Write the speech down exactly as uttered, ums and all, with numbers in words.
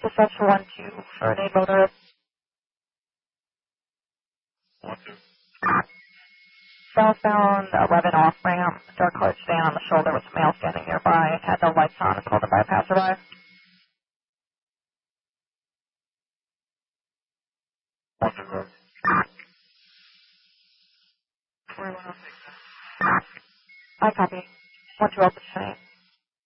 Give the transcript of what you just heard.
Dispatch one two for a motorist. One, two. Southbound eleven off ramp, dark colored sedan on the shoulder with male standing nearby, had no lights on, and pulled him by a passerby. One, two, road. forty-one oh six. I copy. one two open chain.